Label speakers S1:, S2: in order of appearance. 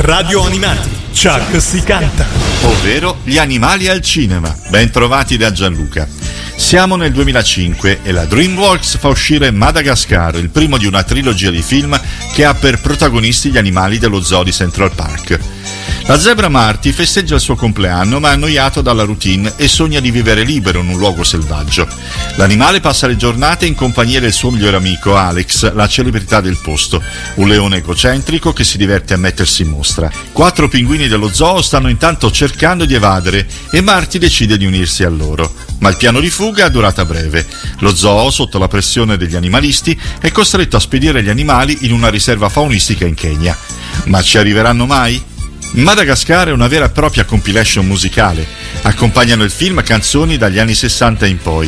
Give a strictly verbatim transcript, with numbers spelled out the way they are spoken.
S1: Radio Animati, Chuck si canta.
S2: Ovvero gli animali al cinema. Ben trovati da Gianluca. Siamo nel duemilacinque e la DreamWorks fa uscire Madagascar, il primo di una trilogia di film che ha per protagonisti gli animali dello zoo di Central Park. La zebra Marty festeggia il suo compleanno ma è annoiato dalla routine e sogna di vivere libero in un luogo selvaggio. L'animale passa le giornate in compagnia del suo migliore amico Alex, la celebrità del posto, un leone egocentrico che si diverte a mettersi in mostra. Quattro pinguini dello zoo stanno intanto cercando di evadere e Marty decide di unirsi a loro. Ma il piano di fuga ha durata breve. Lo zoo, sotto la pressione degli animalisti, è costretto a spedire gli animali in una riserva faunistica in Kenya. Ma ci arriveranno mai? Madagascar è una vera e propria compilation musicale. Accompagnano il film canzoni dagli anni sessanta in poi.